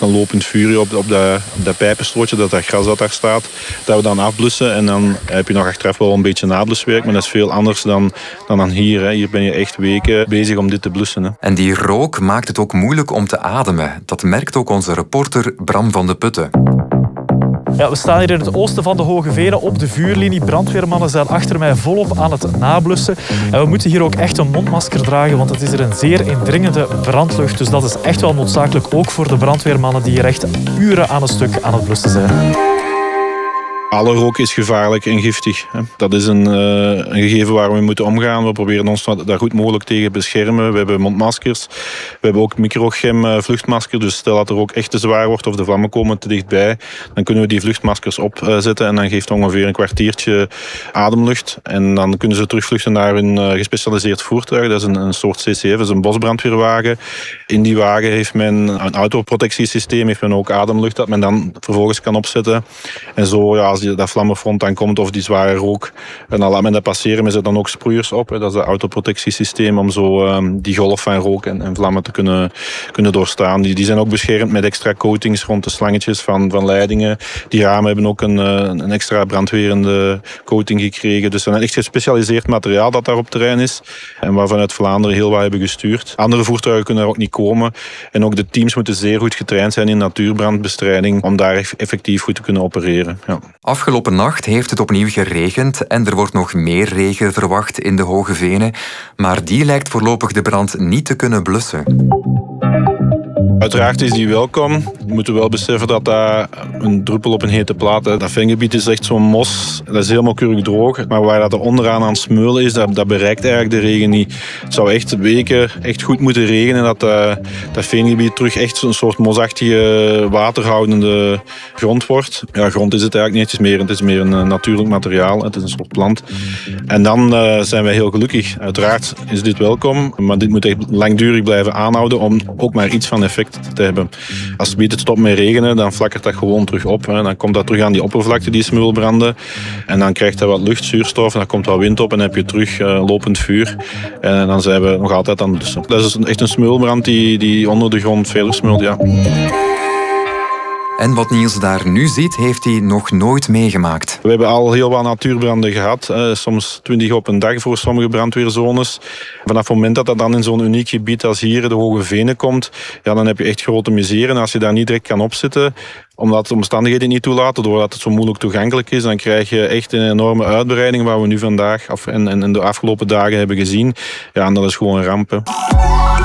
Een lopend vuur op dat pijpenstootje, dat gras dat daar staat, dat we dan afblussen. En dan heb je nog achteraf wel een beetje nabluswerk, maar dat is veel anders dan hier. Hier ben je echt weken bezig om dit te blussen. Hè. En die rook maakt het ook moeilijk om te ademen. Dat merkt ook onze reporter Bram van de Putten. Ja, we staan hier in het oosten van de Hoge Venen op de vuurlinie. Brandweermannen zijn achter mij volop aan het nablussen. En we moeten hier ook echt een mondmasker dragen, want het is er een zeer indringende brandlucht. Dus dat is echt wel noodzakelijk, ook voor de brandweermannen die hier echt uren aan een stuk aan het blussen zijn. Alle rook is gevaarlijk en giftig. Dat is een gegeven waar we mee moeten omgaan. We proberen ons daar goed mogelijk tegen te beschermen. We hebben mondmaskers. We hebben ook microchem vluchtmaskers. Dus stel dat er ook echt te zwaar wordt of de vlammen komen te dichtbij, dan kunnen we die vluchtmaskers opzetten en dan geeft het ongeveer een kwartiertje ademlucht. En dan kunnen ze terugvluchten naar hun gespecialiseerd voertuig. Dat is een soort CCF, dat is een bosbrandweerwagen. In die wagen heeft men een autoprotectiesysteem, heeft men ook ademlucht dat men dan vervolgens kan opzetten. En zo, ja, als dat vlammenfront dan komt of die zware rook, en dan laat men dat passeren, men zet dan ook sproeiers op. Dat is het autoprotectiesysteem om zo die golf van rook en vlammen te kunnen doorstaan. Die zijn ook beschermd met extra coatings rond de slangetjes van leidingen. Die ramen hebben ook een extra brandwerende coating gekregen. Dus een echt gespecialiseerd materiaal dat daar op terrein is en waar vanuit Vlaanderen heel wat hebben gestuurd. Andere voertuigen kunnen er ook niet komen. En ook de teams moeten zeer goed getraind zijn in natuurbrandbestrijding om daar effectief goed te kunnen opereren. Ja. Afgelopen nacht heeft het opnieuw geregend en er wordt nog meer regen verwacht in de Hoge Venen. Maar die lijkt voorlopig de brand niet te kunnen blussen. Uiteraard is die welkom. We moeten wel beseffen dat dat een druppel op een hete plaat is. Dat veengebied is echt zo'n mos. Dat is helemaal keurig droog. Maar waar dat er onderaan aan het smeulen is, dat bereikt eigenlijk de regen niet. Het zou echt weken echt goed moeten regenen dat dat veengebied terug echt zo'n soort mosachtige waterhoudende grond wordt. Ja, grond is het eigenlijk niet. Het is meer een natuurlijk materiaal. Het is een soort plant. En dan zijn wij heel gelukkig. Uiteraard is dit welkom. Maar dit moet echt langdurig blijven aanhouden om ook maar iets van effect te hebben. Als het stopt met regenen, dan flakkert dat gewoon terug op. Dan komt dat terug aan die oppervlakte, die smulbranden. En dan krijgt dat wat lucht, zuurstof, en dan komt wat wind op en dan heb je terug lopend vuur. En dan zijn we nog altijd aan het blussen. Dat is echt een smulbrand die onder de grond verder smult, ja. En wat Niels daar nu ziet, heeft hij nog nooit meegemaakt. We hebben al heel wat natuurbranden gehad. Soms 20 op een dag voor sommige brandweerzones. Vanaf het moment dat dat dan in zo'n uniek gebied als hier, de Hoge Venen, komt, ja, dan heb je echt grote miseren. Als je daar niet direct kan opzitten, omdat de omstandigheden niet toelaten, doordat het zo moeilijk toegankelijk is, dan krijg je echt een enorme uitbreiding waar we nu vandaag en de afgelopen dagen hebben gezien. Ja, en dat is gewoon een ramp.